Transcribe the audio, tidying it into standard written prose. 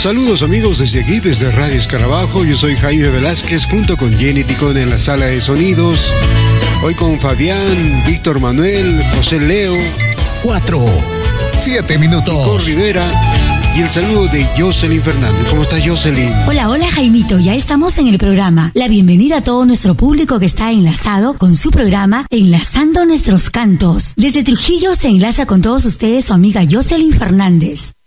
Saludos amigos desde aquí, desde Radio Escarabajo. Yo soy Jaime Velázquez junto con Jenny Ticón en la sala de sonidos. Hoy con Fabián, Víctor Manuel, José Leo. 7 minutos. Nico Rivera. Y el saludo de Jocelyn Fernández. ¿Cómo estás, Jocelyn? Hola, hola, Jaimito. Ya estamos en el programa. La bienvenida a todo nuestro público que está enlazado con su programa Enlazando Nuestros Cantos. Desde Trujillo se enlaza con todos ustedes su amiga Jocelyn Fernández.